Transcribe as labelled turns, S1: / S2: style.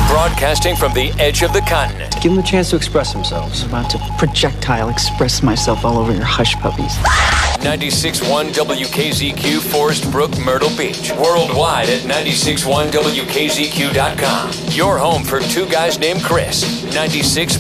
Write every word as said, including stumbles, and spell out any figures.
S1: Broadcasting from the edge of the continent.
S2: Give them a chance to express themselves.
S3: I'm about to projectile express myself all over your hush puppies.
S1: ninety-six point one W K Z Q, Forest Brook, Myrtle Beach. Worldwide at ninety-six point one W K Z Q dot com. Your home for two guys named Chris. ninety-six